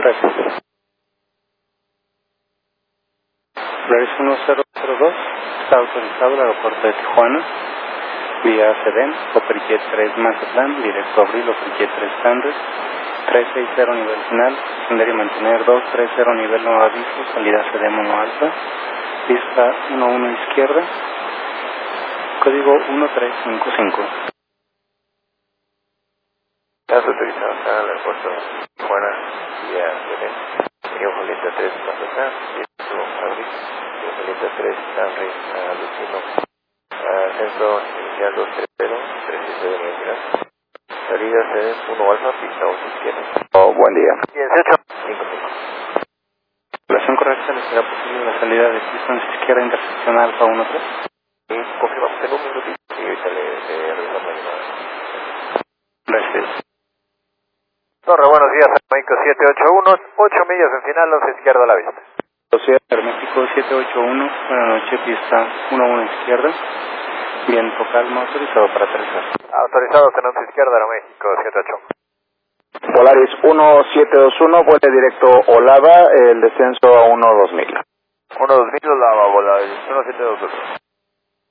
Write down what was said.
Gracias. Flares 1002, está autorizado el aeropuerto de Tijuana, vía SEDEN, Copperjet 3 Mazatlán, directo a Abril, Copperjet 3 Standard, 360 nivel final, ascender y mantener 230 nivel no aviso, salida SEDEN 1 alfa, pista 11 izquierda, código 1355. Estás autorizado acá al aeropuerto de Tijuana, vía SEDEN, Julieta 3 Mazatlán, directo a Abril, Julieta 3 Stanley, Lucino, ascenso inicial 230, 360 nivel final. Salida SEDEN 1 alfa, pista 11 izquierda. Buen día. 1855. ¿Relación correcta le será posible la salida de pista 11 izquierda intersección alfa 13? Confirmamos en un minutito y ahorita le regresamos la llamada. Gracias. Torre, buenos días, México 781, 8 millas en final, 11 izquierda a la vista. Sociedad México 781, buenas noches, pista 11 izquierda, viento calma, autorizado para aterrizar. Autorizados en 11 izquierda, Aeroméxico 781. Polaris 1721, vuele directo Olava, el descenso a 12000. 12000, la Polaris 1721.